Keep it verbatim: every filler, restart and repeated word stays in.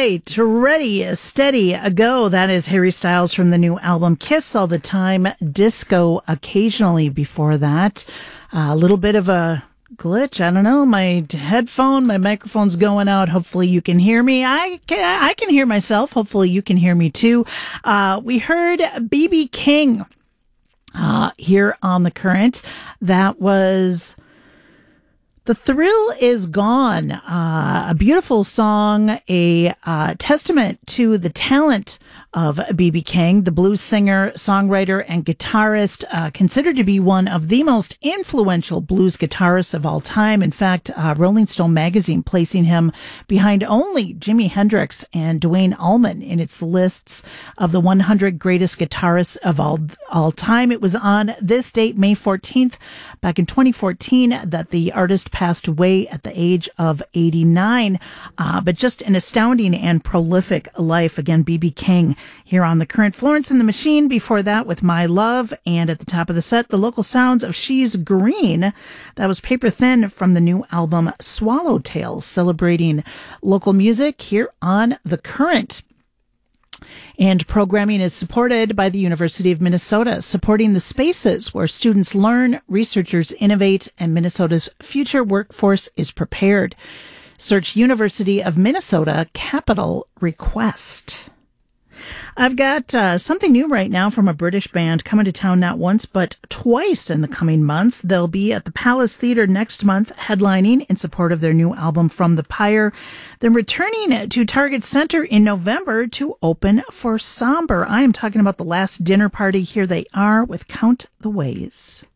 right, ready, steady, a go. That is Harry Styles from the new album Kiss All the Time, Disco Occasionally. Before that, a little bit of a glitch. I don't know. My headphone, my microphone's going out. Hopefully you can hear me. I can, I can hear myself. Hopefully you can hear me too. Uh, we heard B B King uh, here on The Current. That was The Thrill Is Gone, uh, a beautiful song, a uh, testament to the talent of B B King, the blues singer, songwriter, and guitarist, uh, considered to be one of the most influential blues guitarists of all time. In fact, uh, Rolling Stone magazine placing him behind only Jimi Hendrix and Duane Allman in its lists of the one hundred greatest guitarists of all, all time. It was on this date, May fourteenth, back in twenty fourteen, that the artist passed away at the age of eighty-nine. Uh, but just an astounding and prolific life. Again, B B King here on The Current. Florence and the Machine before that with My Love. And at the top of the set, the local sounds of She's Green. That was Paper Thin from the new album Swallowtail, celebrating local music here on The Current. And programming is supported by the University of Minnesota, supporting the spaces where students learn, researchers innovate, and Minnesota's future workforce is prepared. Search University of Minnesota Capital Request. I've got uh, something new right now from a British band coming to town not once, but twice in the coming months. They'll be at the Palace Theatre next month, headlining in support of their new album From the Pyre. Then returning to Target Center in November to open for Somber. I am talking about The Last Dinner Party. Here they are with Count the Ways.